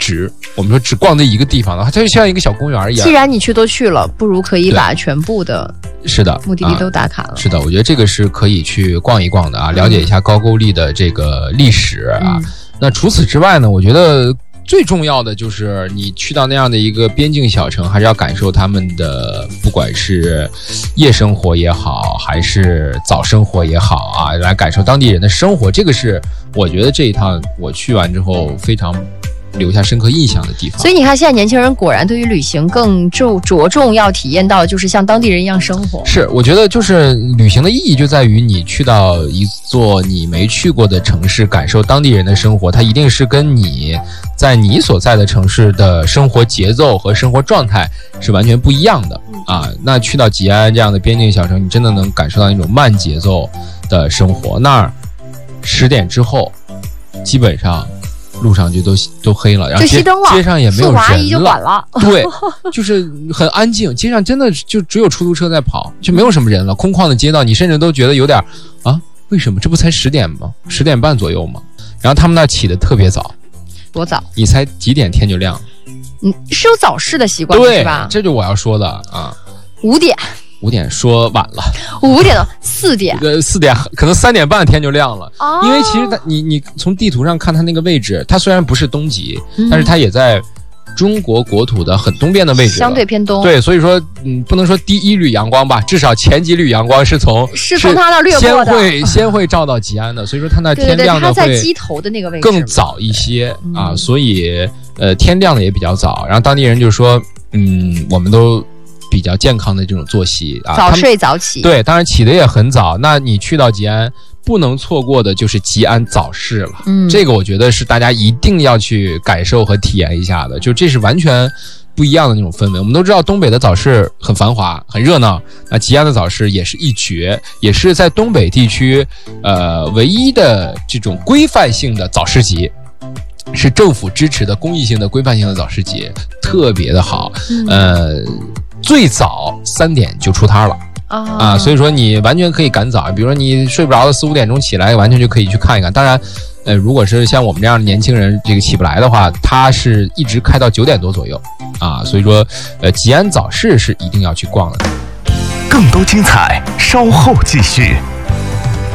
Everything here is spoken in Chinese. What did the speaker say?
我们说只逛那一个地方的话，它就像一个小公园一样。 既然你都去了，不如可以把全部的是的目的地都打卡了。 是的，我觉得这个是可以去逛一逛的啊，了解一下高句丽的这个历史啊。那除此之外呢，我觉得最重要的就是你去到那样的一个边境小城，还是要感受他们的不管是夜生活也好，还是早生活也好啊，来感受当地人的生活。这个是我觉得这一趟我去完之后非常留下深刻印象的地方。 所以你看，现在年轻人果然对于旅行更着重要体验到就是像当地人一样生活。 是，我觉得就是旅行的意义就在于你去到一座你没去过的城市，感受当地人的生活，它一定是跟你在你所在的城市的生活节奏和生活状态是完全不一样的啊。那去到吉安这样的边境小城，你真的能感受到那种慢节奏的生活。那儿10点之后，基本上路上就都黑了，然后就熄灯了， 街上也没有人了， 阿姨就管了。 对，就是很安静，街上真的就只有出租车在跑，就没有什么人了，空旷的街道，你甚至都觉得有点啊，为什么？这不才10点吗？10点半左右吗？然后他们那起得特别早。 多早？ 你猜几点天就亮了？ 是有早市的习惯是吧？ 这就我要说的啊。 5点。 5点说晚了 ，5点了，4点 ，4点可能3点半天就亮了。因为其实你从地图上看它那个位置，它虽然不是东极，但是它也在中国国土的很东边的位置， 相对偏东。 对，所以说不能说第一缕阳光吧，至少前几缕阳光是从它那掠过的， 先会照到吉安的，所以说它那天亮的会它在鸡头的那个位置更早一些啊，所以天亮的也比较早。然后当地人就说，我们都比较健康的这种作息啊， 早睡早起。 对，当然起得也很早。那你去到吉安，不能错过的就是吉安早市了。这个我觉得是大家一定要去感受和体验一下的，就这是完全不一样的那种氛围。我们都知道东北的早市很繁华很热闹，那吉安的早市也是一绝，也是在东北地区唯一的这种规范性的早市集，是政府支持的公益性的规范性的早市集，特别的好。最早3点就出摊了啊，所以说你完全可以赶早，比如说你睡不着的4、5点钟起来，完全就可以去看一看。当然如果是像我们这样的年轻人这个起不来的话，它是一直开到9点多左右啊，所以说吉安早市是一定要去逛的。 更多精彩稍后继续。